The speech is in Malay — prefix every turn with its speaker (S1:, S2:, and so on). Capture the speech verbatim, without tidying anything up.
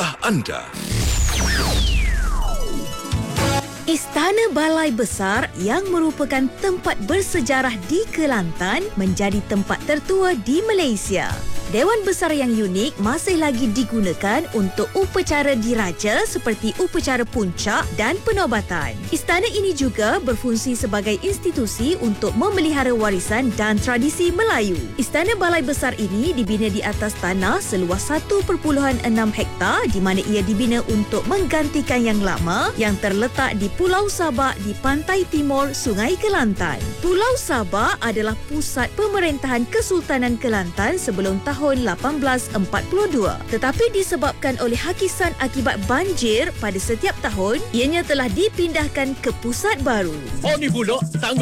S1: Adakah anda?
S2: Istana Balai Besar yang merupakan tempat bersejarah di Kelantan menjadi tempat tertua di Malaysia. Dewan Besar yang unik masih lagi digunakan untuk upacara diraja seperti upacara puncak dan penobatan. Istana ini juga berfungsi sebagai institusi untuk memelihara warisan dan tradisi Melayu. Istana Balai Besar ini dibina di atas tanah seluas satu perpuluhan enam hektar di mana ia dibina untuk menggantikan yang lama yang terletak di Pulau Sabak di pantai timur Sungai Kelantan. Pulau Sabak adalah pusat pemerintahan Kesultanan Kelantan sebelum tahun lapan belas empat puluh dua. Tetapi disebabkan oleh hakisan akibat banjir pada setiap tahun, ianya telah dipindahkan ke pusat baru.
S3: Oh ni pula tangga